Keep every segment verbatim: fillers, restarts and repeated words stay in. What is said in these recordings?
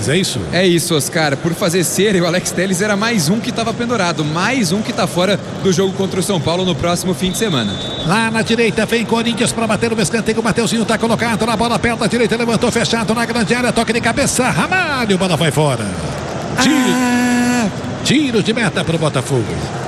é isso? É isso, Oscar. Por fazer cera, o Alex Telles era mais um que estava pendurado, mais um que está fora do jogo contra o São Paulo no próximo fim de semana. Lá na direita vem Corinthians para bater no escanteio. O Mateuzinho está colocado na bola perto da direita, levantou fechado na grande área, toque de cabeça, Ramalho, bola vai fora. Tiro, ah. Tiro de meta para o Botafogo.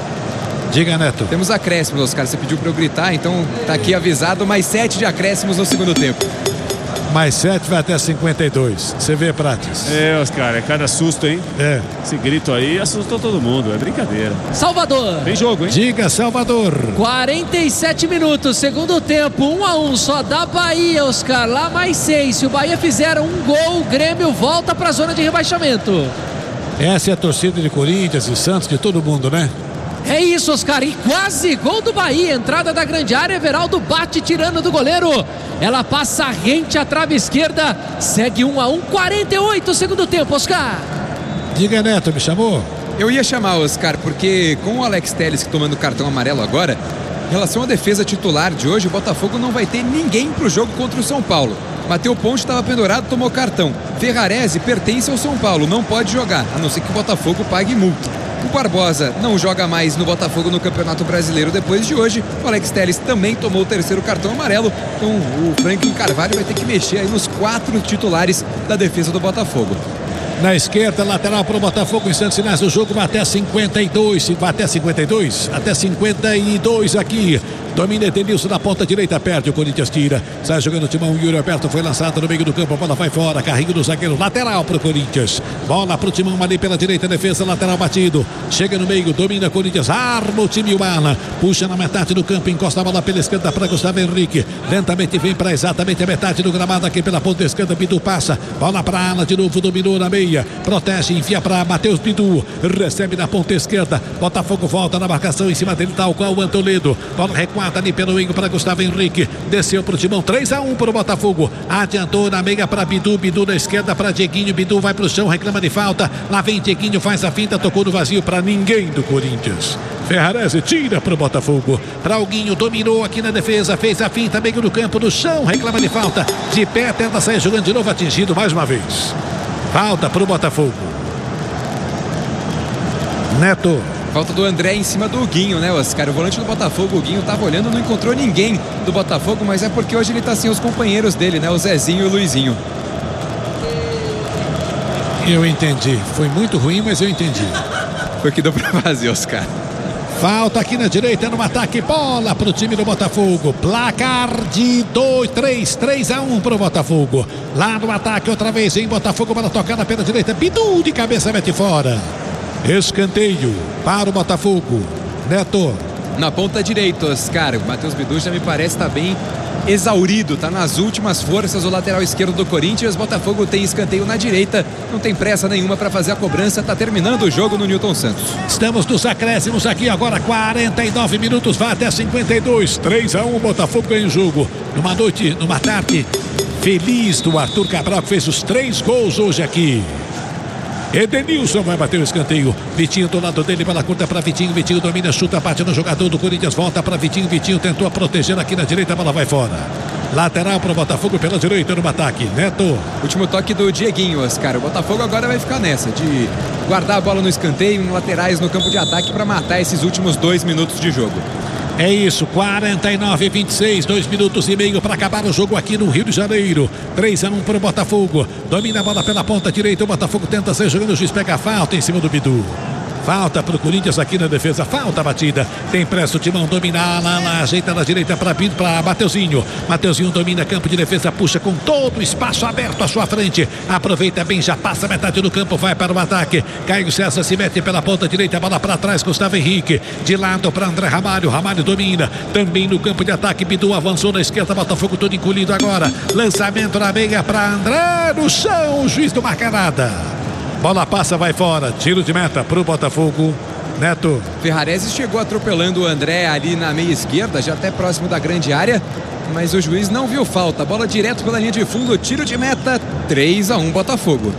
Diga, Neto. Temos acréscimos, Oscar. Você pediu para eu gritar, então tá aqui avisado. Mais sete de acréscimos no segundo tempo. Mais sete vai até cinquenta e dois. Você vê, Prates? É, Oscar, é cada susto, hein? É. Esse grito aí assustou todo mundo, é brincadeira. Salvador. Tem jogo, hein? Diga, Salvador. quarenta e sete minutos, segundo tempo, um a um, só dá Bahia, Oscar. Lá mais seis. Se o Bahia fizer um gol, o Grêmio volta para a zona de rebaixamento. Essa é a torcida de Corinthians e Santos, de todo mundo, né? É isso, Oscar, e quase gol do Bahia, entrada da grande área, Everaldo bate tirando do goleiro, ela passa rente à trave esquerda, segue um a um, quarenta e oito, segundo tempo, Oscar. Diga, Neto, me chamou? Eu ia chamar, Oscar, porque com o Alex Telles tomando cartão amarelo agora, em relação à defesa titular de hoje, o Botafogo não vai ter ninguém para o jogo contra o São Paulo. Matheus Ponte estava pendurado, tomou cartão. Ferrarese pertence ao São Paulo, não pode jogar, a não ser que o Botafogo pague multa. O Barbosa não joga mais no Botafogo no Campeonato Brasileiro depois de hoje. O Alex Telles também tomou o terceiro cartão amarelo. Então o Franklin Carvalho vai ter que mexer aí nos quatro titulares da defesa do Botafogo. Na esquerda, lateral para o Botafogo, instantes finais do jogo, vai até cinquenta e dois. Vai até cinquenta e dois? Até cinquenta e dois aqui. Domina Edenilson na ponta direita, perde, o Corinthians tira. Sai jogando o timão, Yuri Alberto foi lançado no meio do campo, a bola vai fora, carrinho do zagueiro, lateral para o Corinthians. Bola para o timão ali pela direita, defesa, lateral batido. Chega no meio, domina Corinthians, arma o time humana. Puxa na metade do campo, encosta a bola pela esquerda para Gustavo Henrique. Lentamente vem para exatamente a metade do gramado aqui pela ponta esquerda, Bidu passa. Bola para a ala de novo, dominou na meia. Protege, enfia para Matheus Bidu. Recebe na ponta esquerda. Botafogo volta na marcação em cima dele, tal qual o Antoledo. Bola recuada ali pelo meio para Gustavo Henrique. Desceu para o timão, três a um para o Botafogo. Adiantou na meia para Bidu. Bidu na esquerda para Dieguinho. Bidu vai para o chão, reclama de falta. Lá vem Dieguinho, faz a finta, tocou no vazio para ninguém do Corinthians. Ferrarese tira para o Botafogo. Trauguinho dominou aqui na defesa, fez a finta, meio do campo, no chão, reclama de falta. De pé, tenta sair jogando de novo, atingido mais uma vez. Falta para o Botafogo. Neto. Falta do André em cima do Guinho, né, Oscar? O volante do Botafogo, o Guinho, estava olhando, não encontrou ninguém do Botafogo, mas é porque hoje ele está sem os companheiros dele, né? O Zezinho e o Luizinho. Eu entendi. Foi muito ruim, mas eu entendi. Foi o que deu para fazer, Oscar. Falta aqui na direita no ataque, bola para o time do Botafogo. Placar de dois, três, três a um para o Botafogo. Lá no ataque outra vez em Botafogo, bola tocada pela direita. Bidu de cabeça mete fora. Escanteio para o Botafogo. Neto. Na ponta direita, Oscar. O Matheus Bidu já me parece estar tá bem exaurido, tá nas últimas forças o lateral esquerdo do Corinthians. Botafogo tem escanteio na direita, não tem pressa nenhuma para fazer a cobrança, tá terminando o jogo no Newton Santos. Estamos nos acréscimos aqui agora, quarenta e nove minutos, vai até cinquenta e dois, três a um, Botafogo ganha o jogo. Numa noite, numa tarde feliz do Arthur Cabral, que fez os três gols hoje aqui. Edenilson vai bater o escanteio. Vitinho do lado dele, bola curta para Vitinho. Vitinho domina, chuta, bate no jogador do Corinthians. Volta para Vitinho. Vitinho tentou a proteger aqui na direita, a bola vai fora. Lateral para o Botafogo pela direita no ataque. Neto. Último toque do Dieguinho, Oscar. O Botafogo agora vai ficar nessa de guardar a bola no escanteio, em laterais no campo de ataque para matar esses últimos dois minutos de jogo. É isso, quarenta e nove, vinte e seis, dois minutos e meio para acabar o jogo aqui no Rio de Janeiro. três a um para o Botafogo. Domina a bola pela ponta direita. O Botafogo tenta sair jogando. O juiz pega a falta em cima do Bidu. Falta para o Corinthians aqui na defesa. Falta batida. Tem pressa o timão. Domina lá, lá. Ajeita na direita para Mateuzinho. Mateuzinho domina campo de defesa. Puxa com todo o espaço aberto à sua frente. Aproveita bem. Já passa metade do campo. Vai para o ataque. Caio César se mete pela ponta direita. Bola para trás. Gustavo Henrique. De lado para André Ramalho. Ramalho domina. Também no campo de ataque. Bidu avançou na esquerda. Botafogo todo encolhido agora. Lançamento na meia para André. No chão. O juiz não marca nada. Bola passa, vai fora. Tiro de meta para o Botafogo. Neto. Ferrarese chegou atropelando o André ali na meia esquerda, já até próximo da grande área, mas o juiz não viu falta. Bola direto pela linha de fundo, tiro de meta, três a um Botafogo.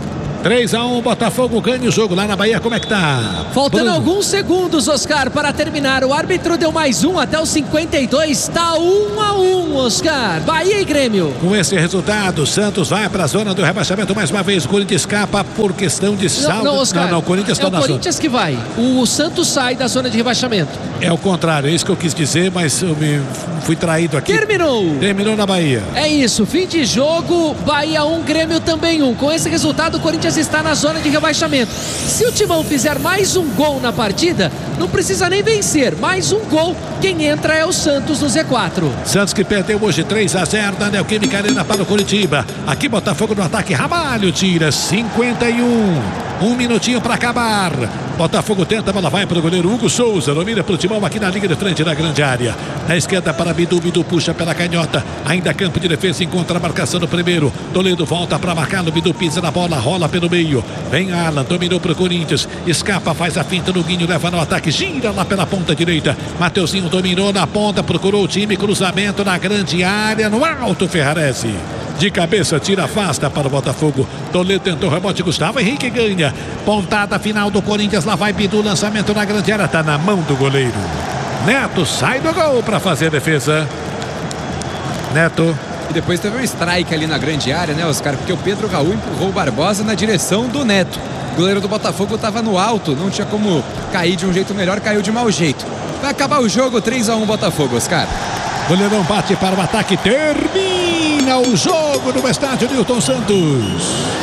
três a um, Botafogo ganha o jogo lá na Bahia. Como é que tá? Faltando Bruno. alguns segundos, Oscar, para terminar. O árbitro deu mais um até os cinquenta e dois. Tá um a um, Oscar. Bahia e Grêmio. Com esse resultado, o Santos vai para a zona do rebaixamento mais uma vez. O Corinthians escapa por questão de saldo. Não, não, Oscar, não, não, o Corinthians está é o na Corinthians zona. que vai. O Santos sai da zona de rebaixamento. É o contrário, é isso que eu quis dizer, mas eu me fui traído aqui. Terminou. Terminou na Bahia. É isso, fim de jogo, Bahia um, Grêmio também um. Com esse resultado, o Corinthians está na zona de rebaixamento. Se o Timão fizer mais um gol na partida, não precisa nem vencer. Mais um gol, quem entra é o Santos no Z quatro. Santos que perdeu hoje três a zero na Neoquímica Arena para o Curitiba. Aqui Botafogo no ataque, Ramalho tira cinquenta e um. Um minutinho para acabar. Botafogo tenta, a bola vai para o goleiro Hugo Souza. Domina para o Timão aqui na linha de frente da grande área. Na esquerda para Bidu, Bidu puxa pela canhota. Ainda campo de defesa, encontra a marcação no primeiro. Toledo volta para marcar, o Bidu pisa na bola, rola pelo meio. Vem Alan, dominou para o Corinthians. Escapa, faz a finta no Guinho, leva no ataque, gira lá pela ponta direita. Mateuzinho dominou na ponta, procurou o time, cruzamento na grande área, no alto Ferrarese. De cabeça, tira, afasta para o Botafogo. Toledo tentou rebote, Gustavo Henrique ganha. Pontada final do Corinthians, lá vai Bidu, lançamento na grande área, tá na mão do goleiro. Neto sai do gol para fazer a defesa. Neto. E depois teve um strike ali na grande área, né, Oscar? Porque o Pedro Raul empurrou o Barbosa na direção do Neto. O goleiro do Botafogo estava no alto, não tinha como cair de um jeito melhor, caiu de mau jeito. Vai acabar o jogo, três a um Botafogo, Oscar. Goleirão bate para o ataque, termina o jogo no estádio Newton Santos.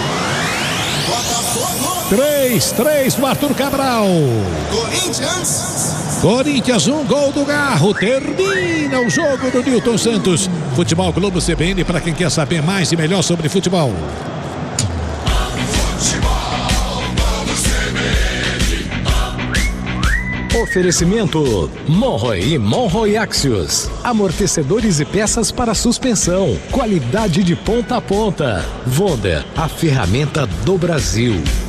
três a três do Arthur Cabral. Corinthians. Corinthians, um gol do Garro. Termina o jogo do Newton Santos. Futebol Globo C B N para quem quer saber mais e melhor sobre futebol. Oferecimento Monroe e Monroe Axios. Amortecedores e peças para suspensão. Qualidade de ponta a ponta. Wonder, a ferramenta do Brasil.